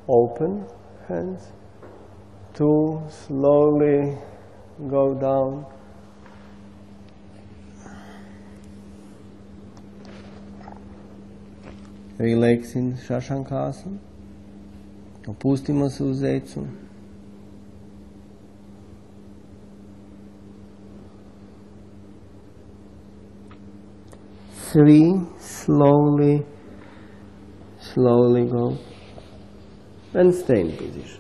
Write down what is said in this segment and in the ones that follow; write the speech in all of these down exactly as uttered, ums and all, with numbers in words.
open hands. Two, slowly go down. Relax in Shashankasana. Opustimo se u zecu. Three, slowly, slowly go. And stay in position.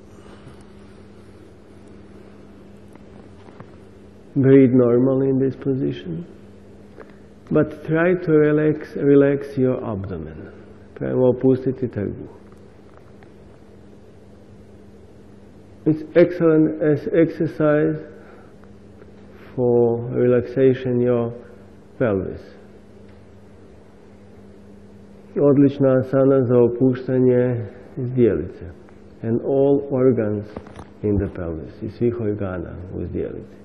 Breathe normally in this position. But try to relax, relax your abdomen. Prema opustiti trbuh. It's excellent as exercise for relaxation your pelvis. Odlična asana za opuštanje zdjelice. And all organs in the pelvis. I svih organa u zdjelici.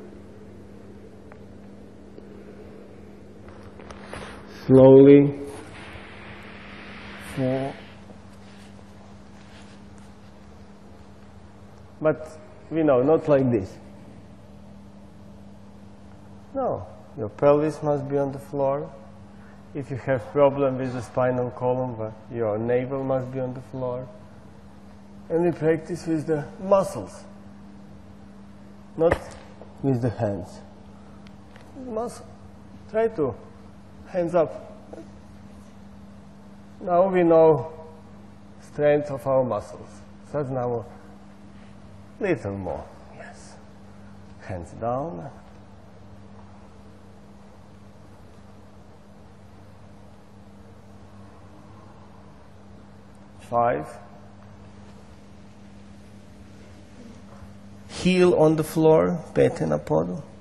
Slowly, four. But we know, not like this. No, your pelvis must be on the floor. If you have problem with the spinal column, your navel must be on the floor. And we practice with the muscles, not with the hands. Muscle. Try to. Hands up. Now we know strength of our muscles. So now a little more. Yes. Hands down. Five. Heel on the floor, pete na podu.